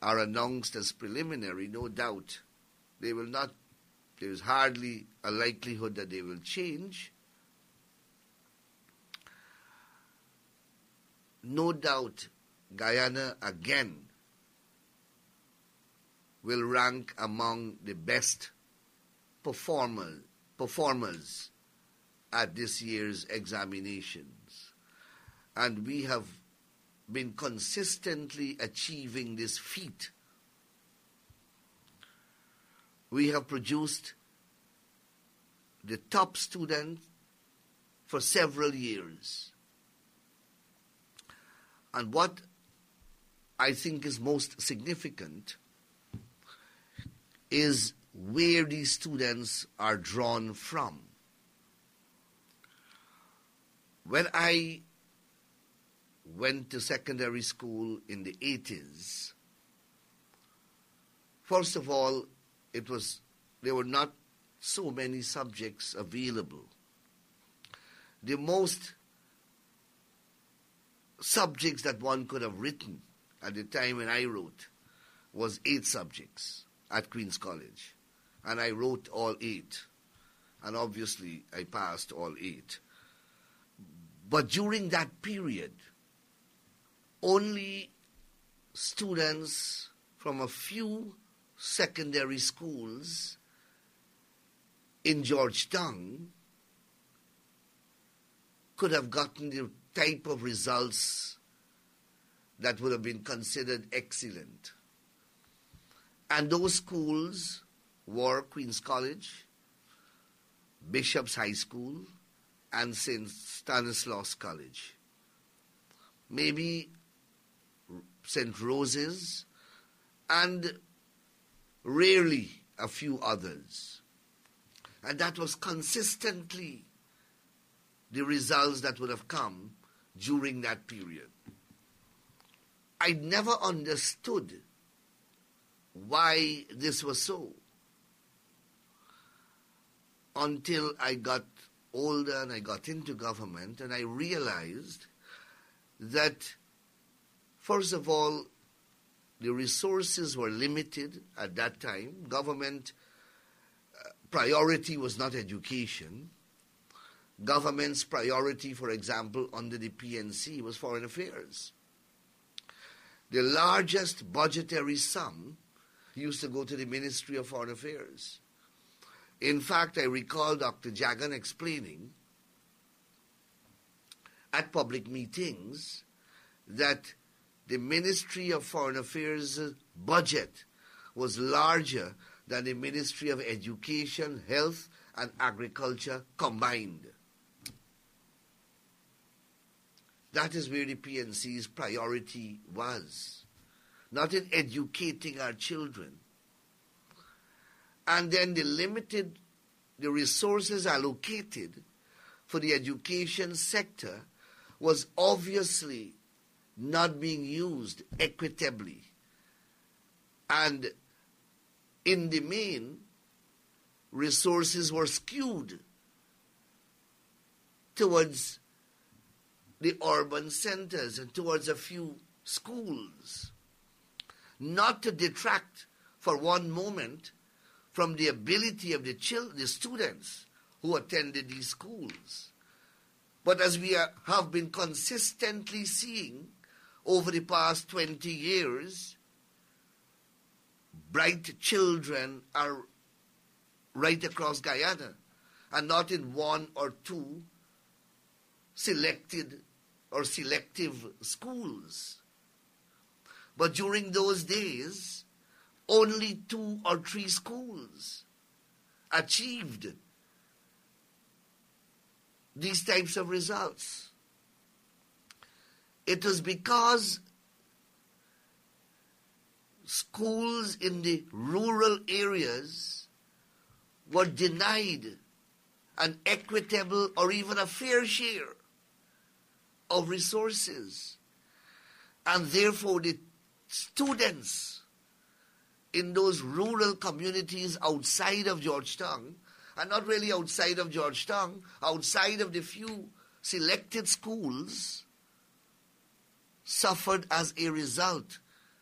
are announced as preliminary, no doubt they will not, there is hardly a likelihood that they will change. No doubt Guyana again will rank among the best performers at this year's examinations. And we have been consistently achieving this feat. We have produced the top student for several years. And what I think is most significant is where these students are drawn from. When I went to secondary school in the 80s, first of all, there were not so many subjects available. The most subjects that one could have written at the time when I wrote was 8 subjects at Queen's College. And I wrote all 8. And obviously I passed all 8. But during that period, only students from a few secondary schools in Georgetown could have gotten the type of results that would have been considered excellent. And those schools were Queen's College, Bishop's High School, and St. Stanislaus College. Maybe St. Rose's, and rarely a few others. And that was consistently the results that would have come during that period. I never understood why this was so until I got older and I got into government, and I realized that, first of all, the resources were limited at that time. Government priority was not education. Government's priority, for example, under the PNC was foreign affairs. The largest budgetary sum used to go to the Ministry of Foreign Affairs. In fact, I recall Dr. Jagan explaining at public meetings that the Ministry of Foreign Affairs' budget was larger than the Ministry of Education, Health, and Agriculture combined. That is where the PNC's priority was, not in educating our children. And then the resources allocated for the education sector was obviously not being used equitably. And in the main, resources were skewed towards the urban centers and towards a few schools, not to detract for one moment from the ability of the students who attended these schools. But as we have been consistently seeing over the past 20 years, bright children are right across Guyana, and not in one or two selected or selective schools. But during those days, only 2 or 3 schools achieved these types of results. It was because schools in the rural areas were denied an equitable or even a fair share of resources. And therefore the students in those rural communities outside of Georgetown, and not really outside of Georgetown, outside of the few selected schools, suffered as a result.